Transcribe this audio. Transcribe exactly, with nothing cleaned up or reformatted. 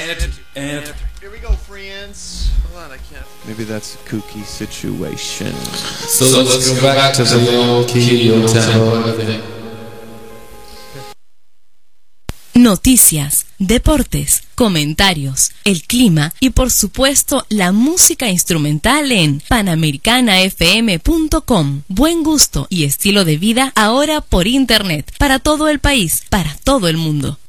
Here we go, friends. Hold on, I can't. Maybe that's a kooky situation. So, so let's, let's go back, back to the old key, old tempo, everything. Noticias, deportes, comentarios, el clima y por supuesto la música instrumental en panamericana f m punto com. Buen gusto y estilo de vida ahora por internet, para todo el país, para todo el mundo.